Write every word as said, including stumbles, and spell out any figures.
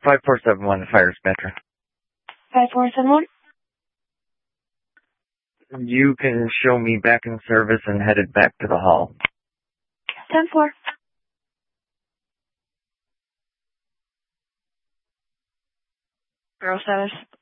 five four seven one, Fire Spectra. five four seven one? You can show me back in service and headed back to the hall. ten four. Girl status.